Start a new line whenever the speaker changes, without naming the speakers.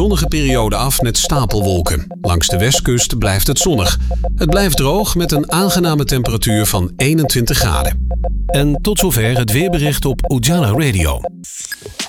zonnige periode af met stapelwolken. Langs de westkust blijft het zonnig. Het blijft droog met een aangename temperatuur van 21 graden. En tot zover het weerbericht op Ujala Radio.